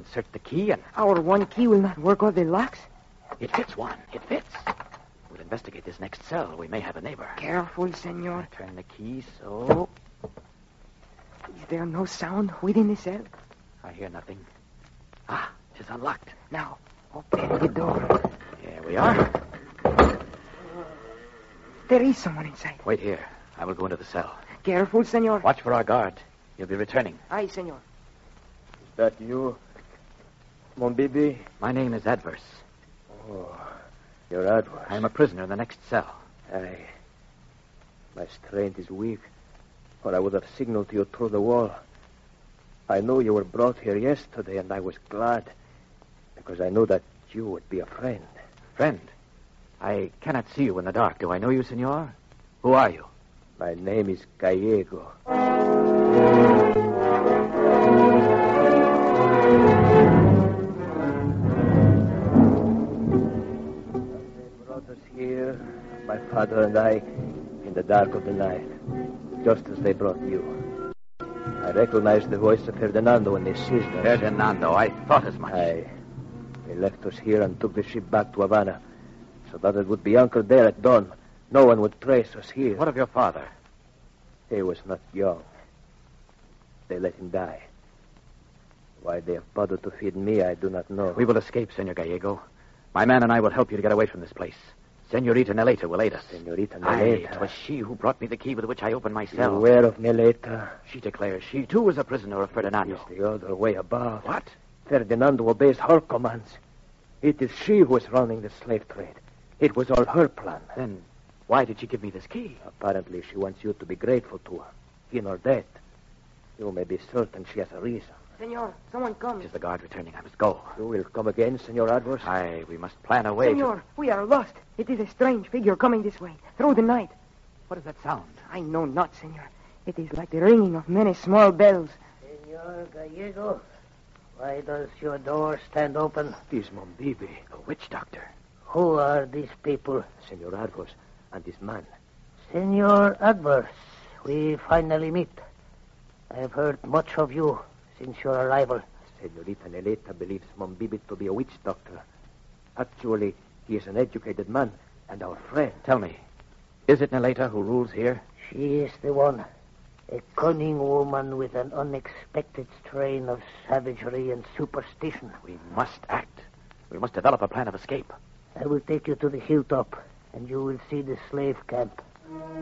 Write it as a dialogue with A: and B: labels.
A: insert the key and...
B: Our one key will not work all the locks?
A: It fits, Juan. It fits. We'll investigate this next cell. We may have a neighbor.
B: Careful, senor.
A: Turn the key so...
B: Is there no sound within the cell?
A: I hear nothing. Ah, it is unlocked.
B: Now, open the door.
A: Here we are.
B: There is someone inside.
A: Wait here. I will go into the cell.
B: Careful, senor.
A: Watch for our guard. He'll be returning.
B: Aye, senor.
C: Is that you, mon bibi?
A: My name is Adverse.
C: Oh, you're Adverse.
A: I am a prisoner in the next cell.
C: Aye. My strength is weak, or I would have signaled to you through the wall. I knew you were brought here yesterday, and I was glad, because I knew that you would be a friend.
A: Friend, I cannot see you in the dark. Do I know you, senor? Who are you?
C: My name is Gallego. They brought us here, my father and I, in the dark of the night, just as they brought you. I recognized the voice of Ferdinando when they seized us.
A: Ferdinando, I thought as much.
C: Aye. They left us here and took the ship back to Havana, so that it would be anchored there at dawn. No one would trace us here.
A: What of your father?
C: He was not young. They let him die. Why they have bothered to feed me, I do not know.
A: We will escape, Senor Gallego. My man and I will help you to get away from this place. Senorita Neleta will aid us.
C: Senorita
A: Aye,
C: Neleta.
A: it was she who brought me the key with which I opened my
C: You
A: cell.
C: aware of Neleta?
A: She declares she, too, was a prisoner of Ferdinando.
C: It's the other way about.
A: What?
C: Ferdinando obeys her commands. It is she who is running the slave trade. It was all her plan.
A: Then why did she give me this key?
C: Apparently, she wants you to be grateful to her, in her death. You may be certain she has a reason.
B: Senor, someone comes.
A: It is the guard returning. I must go.
C: You will come again, Senor Adverse?
A: Aye, we must plan a way
B: Senor, we are lost. It is a strange figure coming this way, through the night.
A: What does that sound?
B: I know not, senor. It is like the ringing of many small bells.
D: Senor Gallego, why does your door stand open?
C: It is Mombibi,
A: A witch doctor.
D: Who are these people?
C: Senor Adverse, and this man.
D: Senor Adverse, we finally meet. I have heard much of you since your arrival.
C: Senorita Neleta believes Mombibi to be a witch doctor. Actually, he is an educated man and our friend.
A: Tell me, is it Neleta who rules here?
D: She is the one. A cunning woman with an unexpected strain of savagery and superstition.
A: We must act. We must develop a plan of escape.
D: I will take you to the hilltop, and you will see the slave camp.